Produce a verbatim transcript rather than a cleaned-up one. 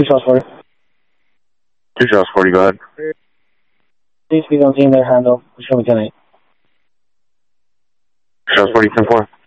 Two Charles forty. Two Charles forty, go ahead. Please speak on team there, handle. Show me tonight. Charles forty, ten four.